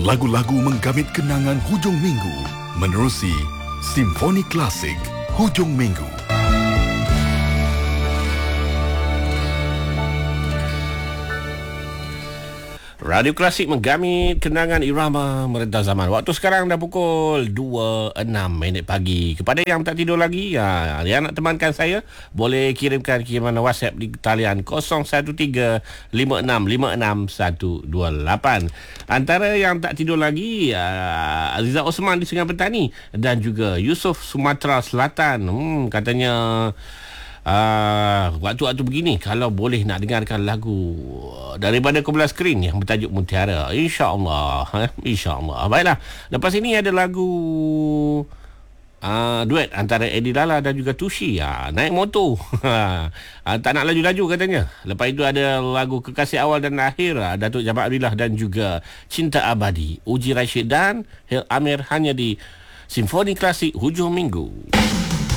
lagu-lagu menggamit kenangan hujung minggu menerusi Simfoni Klasik Hujung Minggu. Radio Klasik menggamit kenangan irama merentas zaman. Waktu sekarang dah pukul 2.06 pagi. Kepada yang tak tidur lagi, yang nak temankan saya, boleh kirimkan kiriman WhatsApp di talian 0135656128. Antara yang tak tidur lagi, Aziza Osman di Sungai Petani dan juga Yusof Sumatera Selatan. Katanya waktu-waktu begini kalau boleh nak dengarkan lagu daripada kumpulan Skrin yang bertajuk Mutiara, InsyaAllah. InsyaAllah. Baiklah, lepas ini ada lagu duet antara Eddie Lala dan juga Tushi, naik motor. Tak nak laju-laju katanya. Lepas itu ada lagu Kekasih Awal dan Akhir, Datuk Jamal Abdillah dan juga Cinta Abadi, Uji Rashid dan Hil Amir, hanya di Simfoni Klasik Hujung Minggu.